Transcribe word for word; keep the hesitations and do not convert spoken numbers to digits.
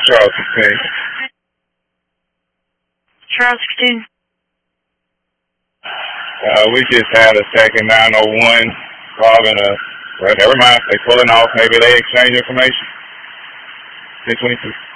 Charles sixteen. Charles sixteen. Uh, we just had a second nine oh one calling a, well, never mind, they pulling off, maybe they exchange information. ten twenty-two.